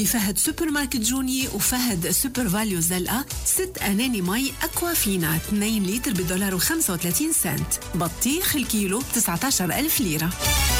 بفهد سوبر ماركت جوني وفهد سوبر فاليو زلقة 6 أناني مي أكوافينا 2 لتر $1.35. بطيخ الكيلو 19,000 ليرة.